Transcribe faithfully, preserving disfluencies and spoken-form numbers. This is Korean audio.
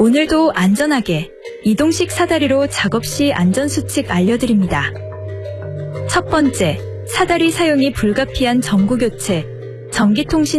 오늘도 안전하게 이동식 사다리로 작업 시 안전수칙 알려드립니다. 첫 번째, 사다리 사용이 불가피한 정구교체, 전기통신